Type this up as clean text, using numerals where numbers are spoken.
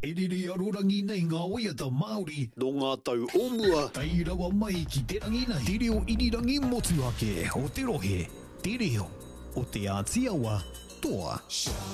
E rere arorangi nei ngā waiata Māori. No ngā tau o mua. Tai rawa mai ki te rangi nei. Te reo irirangi motu ake o te rohe. Te reo o te Ātiawa toa.